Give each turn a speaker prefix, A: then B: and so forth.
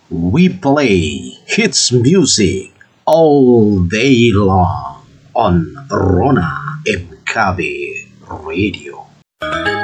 A: We play hits music all day long on Rona MKB Radio.